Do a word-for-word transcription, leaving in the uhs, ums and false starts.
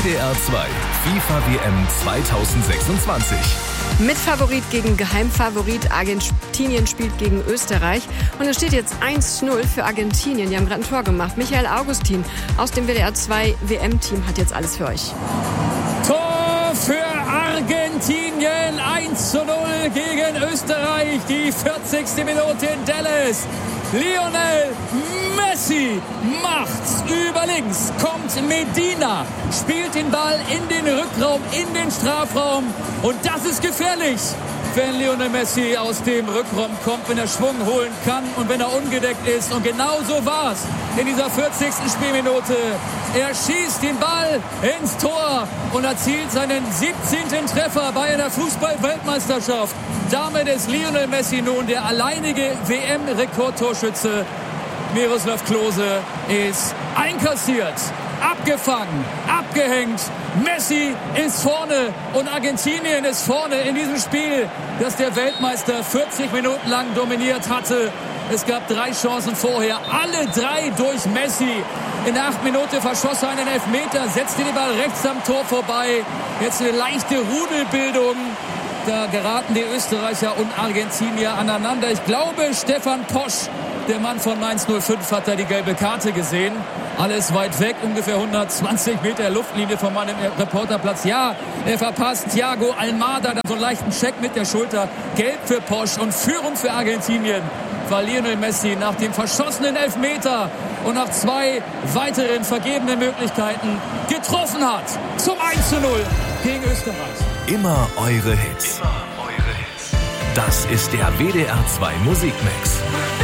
W D R zwei FIFA W M zweitausendsechsundzwanzig. Mitfavorit gegen Geheimfavorit. Argentinien spielt gegen Österreich. Und es steht jetzt eins zu null für Argentinien. Die haben gerade ein Tor gemacht. Michael Augustin aus dem W D R zwei W M-Team hat jetzt alles für euch. Tor für Argentinien. eins zu null gegen Österreich. Die vierzigste Minute in Dallas. Lionel Messi macht's über links, kommt Medina, spielt den Ball in den Rückraum, in den Strafraum und das ist gefährlich, wenn Lionel Messi aus dem Rückraum kommt, wenn er Schwung holen kann und wenn er ungedeckt ist. Und genau so war's in dieser vierzigsten Spielminute. Er schießt den Ball ins Tor und erzielt seinen siebzehnten Treffer bei einer Fußball-Weltmeisterschaft. Damit ist Lionel Messi nun der alleinige W M-Rekordtorschütze. Miroslav Klose ist einkassiert, abgefangen, abgehängt. Messi ist vorne und Argentinien ist vorne in diesem Spiel, das der Weltmeister vierzig Minuten lang dominiert hatte. Es gab drei Chancen vorher, alle drei durch Messi. In der achten Minute verschoss er einen Elfmeter, setzte den Ball rechts am Tor vorbei. Jetzt eine leichte Rudelbildung. Da geraten die Österreicher und Argentinier aneinander. Ich glaube, Stefan Posch, der Mann von Mainz null fünf, hat da die gelbe Karte gesehen. Alles weit weg, ungefähr hundertzwanzig Meter Luftlinie von meinem Reporterplatz. Ja, er verpasst Thiago Almada, da so einen leichten Check mit der Schulter. Gelb für Posch und Führung für Argentinien, weil Lionel Messi nach dem verschossenen Elfmeter und nach zwei weiteren vergebenen Möglichkeiten getroffen hat. Zum eins zu null gegen Österreich. Immer eure Hits. Immer eure Hits. Das ist der W D R zwei Musikmix.